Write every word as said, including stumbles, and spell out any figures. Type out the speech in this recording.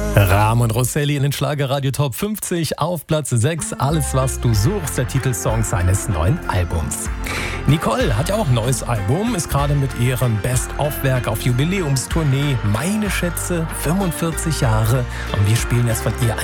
Ramon Rosselli in den Schlagerradio Top fünfzig auf Platz sechs. Alles, was du suchst, der Titelsong seines neuen Albums. Nicole hat ja auch ein neues Album, ist gerade mit ihrem Best-of-Werk auf Jubiläumstournee. Meine Schätze, fünfundvierzig Jahre. Und wir spielen jetzt von ihr